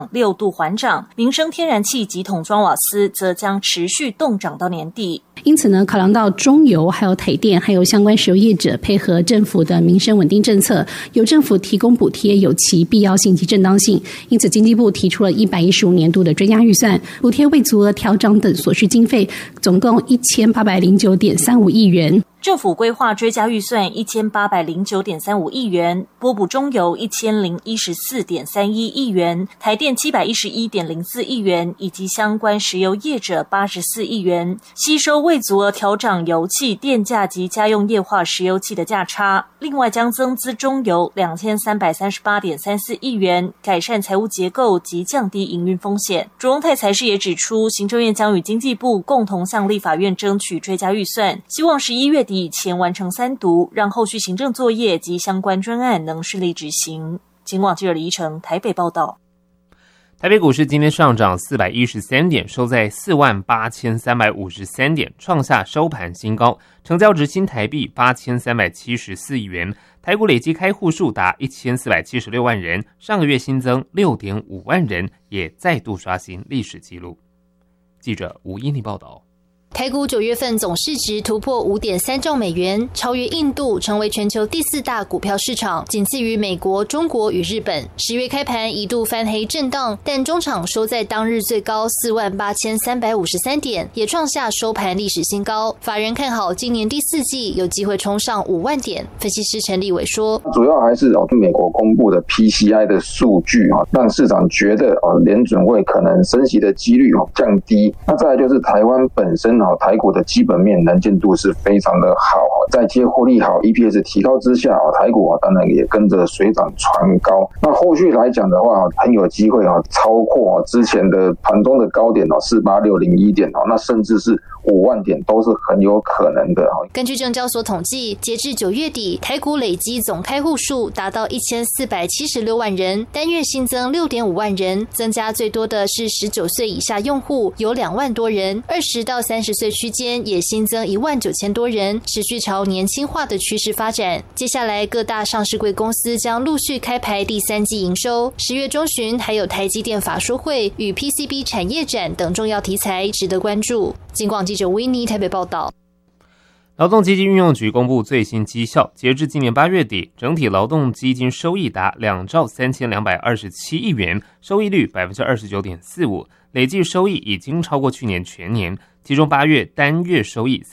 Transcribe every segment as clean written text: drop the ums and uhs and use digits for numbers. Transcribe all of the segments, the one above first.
6度缓涨，民生天然气及桶装瓦斯则将持续冻涨到年底。 因此呢，考量到中油还有台电还有相关石油业者配合政府的民生稳定政策，由政府提供补贴有其必要性及正当性，因此经济部提出了115年度的追加预算，补贴未足额调涨等所需经费总共1809.35亿元。 政府规划追加预算1809.35亿元，拨补中油1014.31亿元，台电711.04亿元，以及相关石油业者84亿元，吸收未足额调涨油气、电价及家用液化石油气的价差。另外将增资中油2338.34亿元，改善财务结构及降低营运风险。卓荣泰财视也指出，行政院将与经济部共同向立法院争取追加预算，希望11月底以前完成3读，让后续行政作业及相关专案能顺利执行。警广记者李依成台北报道。 台北股市今天上涨413点，收在48353点，创下收盘新高，成交值新台币8374亿元，台股累计开户数达1476万人，上个月新增6.5万人，也再度刷新历史纪录。记者吴依妮报道。 台股9月份总市值突破 5.3 兆美元，超越印度，成为全球第4大股票市场，仅次于美国、中国与日本。10月开盘一度翻黑震荡，但中场收在当日最高48353点，也创下收盘历史新高。法人看好今年第4季有机会冲上5万点。分析师陈立伟说， 主要还是美国公布的 PCI 的数据让市场觉得联准会可能升息的几率降低。那再来就是台湾本身台股的基本面能见度是非常的好，在接获利好 EPS 提高之下，台股当然也跟着水涨船高。那后续来讲的话，很有机会超过之前的盘中的高点48601点，那甚至是5万点都是很有可能的。 根据证交所统计，截至9月底，台股累积总开户数达到1476万人，单月新增6.5万人，增加最多的是19岁以下用户，有2万多人，20到30岁区间也新增19000多人，持续朝年轻化的趋势发展。接下来各大上市柜公司将陆续开牌第3季营收，10月中旬还有台积电法说会与 PCB 产业展等重要题材值得关注。警广记者维尼台北报道。 劳动基金运用局公布最新绩效，截至今年8月底，整体劳动基金收益达2兆3227亿元，收益率 29.45%， 累计收益已经超过去年全年，其中8月单月收益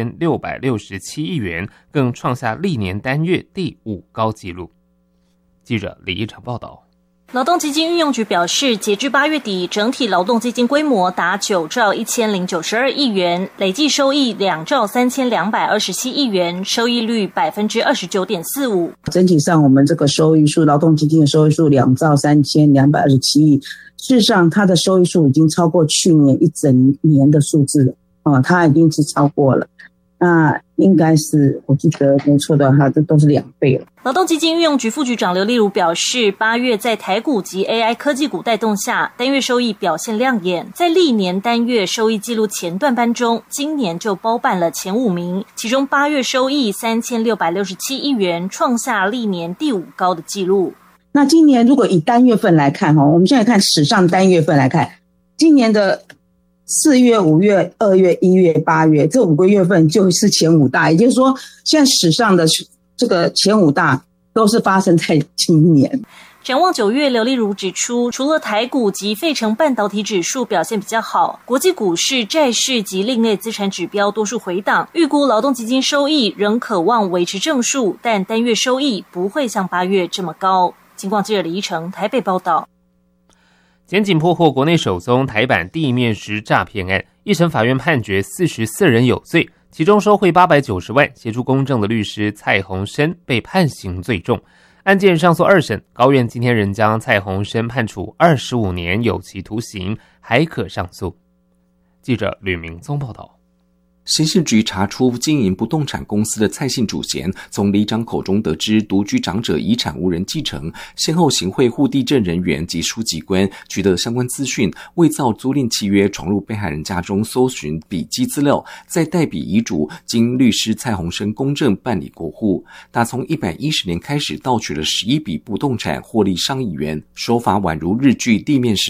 3667亿元，更创下历年单月第5高纪录。记者李一成报道。 劳动基金运用局表示，截至8月底，整体劳动基金规模达9兆1092亿元，累计收益2兆3227亿元，收益率 29.45%。 整体上，我们这个收益数，劳动基金的收益数2兆3227亿，事实上它的收益数已经超过去年一整年的数字了，它已经是超过了。那应该是，我记得没错的话，这都是2倍了。 劳动基金运用局副局长刘丽如表示，8月在台股及 AI 科技股带动下，单月收益表现亮眼，在历年单月收益纪录前段班中，今年就包办了前5名，其中8月收益3667亿元，创下历年第5高的纪录。 那今年如果以单月份来看，我们现在看史上单月份来看，今年的4月、5月、2月、1月、8月这5个月份就是前5大，也就是说，现在史上的这个前5大都是发生在今年。 展望9月，刘丽如指出，除了台股及费城半导体指数表现比较好，国际股市、债市及另类资产指标多数回档，预估劳动基金收益仍可望维持正数，但单月收益不会像8月这么高。警广记者李一成台北报道。 检警破获国内首宗台版地面师诈骗案，一审法院判决44人有罪，其中收贿890万协助公证的律师蔡鸿生被判刑最重。案件上诉2审，高院今天仍将蔡鸿生判处25年有期徒刑，还可上诉。记者吕明宗报道。 刑事局查出经营不动产公司的蔡姓主嫌，从里长口中得知独居长者遗产无人继承，先后行贿户地政人员及书记官，取得相关资讯，伪造租赁契约，闯入被害人家中搜寻笔迹资料，再代笔遗嘱，经律师蔡鸿生公证办理过户。打从110年开始盗取了11笔不动产，获利上亿元，手法宛如日剧地面